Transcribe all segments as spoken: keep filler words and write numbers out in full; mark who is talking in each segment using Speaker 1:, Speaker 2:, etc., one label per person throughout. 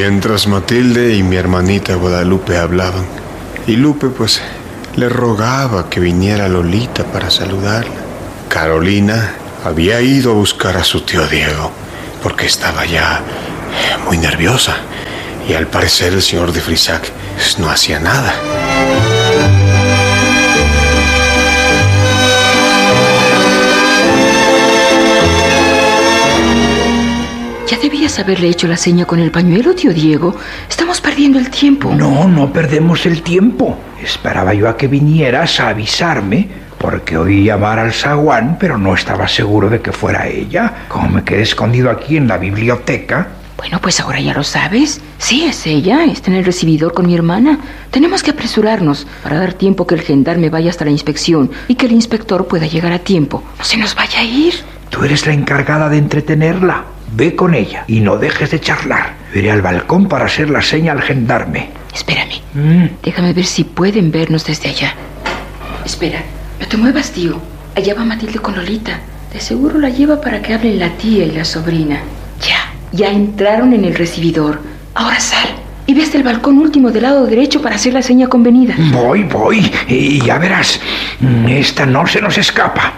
Speaker 1: Mientras Matilde y mi hermanita Guadalupe hablaban, y Lupe pues le rogaba que viniera Lolita para saludarla, Carolina había ido a buscar a su tío Diego porque estaba ya muy nerviosa y al parecer el señor de Frisac no hacía nada.
Speaker 2: Ya debías haberle hecho la seña con el pañuelo, tío Diego. Estamos perdiendo el tiempo.
Speaker 3: No, no perdemos el tiempo. Esperaba yo a que vinieras a avisarme, porque oí llamar al zaguán, pero no estaba seguro de que fuera ella. Como me quedé escondido aquí en la biblioteca.
Speaker 2: Bueno, pues ahora ya lo sabes. Sí, es ella. Está en el recibidor con mi hermana. Tenemos que apresurarnos para dar tiempo que el gendarme vaya hasta la inspección y que el inspector pueda llegar a tiempo. No se nos vaya a ir.
Speaker 3: Tú eres la encargada de entretenerla. Ve con ella y no dejes de charlar. Iré al balcón para hacer la seña al gendarme.
Speaker 2: Espérame.
Speaker 3: Mm.
Speaker 2: Déjame ver si pueden vernos desde allá. Espera, no te muevas, tío. Allá va Matilde con Lolita. De seguro la lleva para que hablen la tía y la sobrina. Ya, ya entraron en el recibidor. Ahora sal y ve hasta el balcón último del lado derecho para hacer la seña convenida.
Speaker 3: Voy, voy. Y ya verás. Esta no se nos escapa.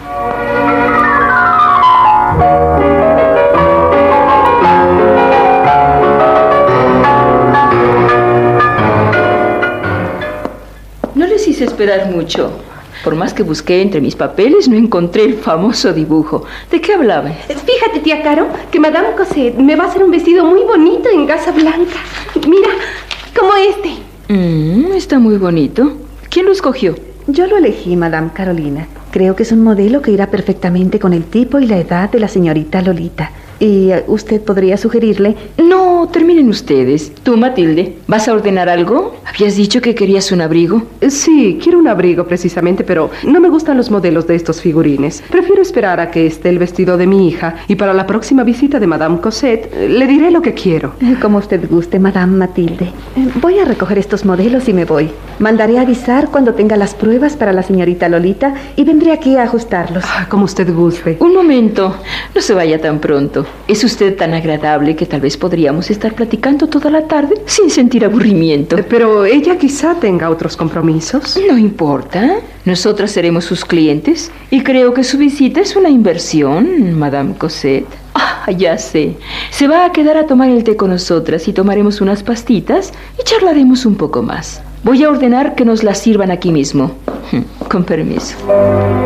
Speaker 2: No les hice esperar mucho. Por más que busqué entre mis papeles, no encontré el famoso dibujo. ¿De qué hablaban?
Speaker 4: Fíjate, tía Caro, que Madame Cosette me va a hacer un vestido muy bonito en gasa blanca. Mira, como este.
Speaker 2: Mm, está muy bonito. ¿Quién lo escogió?
Speaker 5: Yo lo elegí, Madame Carolina. Creo que es un modelo que irá perfectamente con el tipo y la edad de la señorita Lolita. Y usted podría sugerirle...
Speaker 2: No, terminen ustedes. Tú, Matilde, ¿vas a ordenar algo? ¿Habías dicho que querías un abrigo?
Speaker 4: Sí, quiero un abrigo precisamente, pero no me gustan los modelos de estos figurines. Prefiero esperar a que esté el vestido de mi hija y para la próxima visita de Madame Cosette le diré lo que quiero.
Speaker 5: Como usted guste, Madame Matilde. Voy a recoger estos modelos y me voy. Mandaré avisar cuando tenga las pruebas para la señorita Lolita y vendré aquí a ajustarlos.
Speaker 4: Ah, como usted guste.
Speaker 2: Un momento, no se vaya tan pronto. Es usted tan agradable que tal vez podríamos estar platicando toda la tarde sin sentir aburrimiento.
Speaker 4: Pero ella quizá tenga otros compromisos.
Speaker 2: No importa. Nosotras seremos sus clientes y creo que su visita es una inversión, Madame Cosette. Ah, ya sé. Se va a quedar a tomar el té con nosotras y tomaremos unas pastitas y charlaremos un poco más. Voy a ordenar que nos las sirvan aquí mismo. Con permiso.